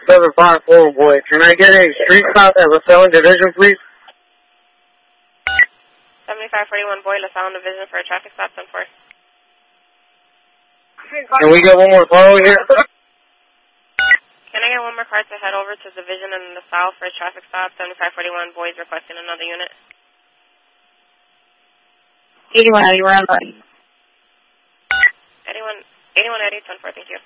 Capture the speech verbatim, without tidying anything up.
seven five four, boy. Can I get a street stop at LaSalle Division, please? seventy-five forty-one, boy, LaSalle Division for a traffic stop, ten four. Can we get one more call over here? Can I get one more car to head over to Division in LaSalle for a traffic stop, seventy-five forty-one, boys requesting another unit? eighty-one eighty, we're on body. eighty-one eighty, ten four, thank you.